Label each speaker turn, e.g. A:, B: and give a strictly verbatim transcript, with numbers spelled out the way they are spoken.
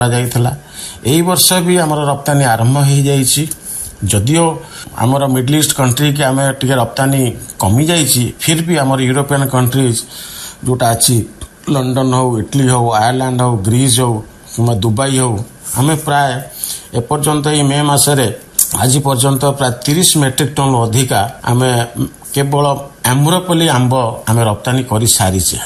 A: ଯାଇଥିଲା। एई वर्ष भी आमर रप्तानी आरंभ हो जाइए जदियो आमर मिडल ईस्ट कंट्री के आम टे रप्तानी कमी जाइए फिर भी आमर यूरोपियन कंट्रीज जोटा अच्छी लंडन हो इटली हो आयरलैंड हो ग्रीस हो कि दुबई हो आम प्राय एपर्यंत ये मे मसरे आज पर्यंत प्राय तीस मेट्रिक टन अधिका आम केवल आम्रपल्ली आंब आम रप्तानी कर सारी।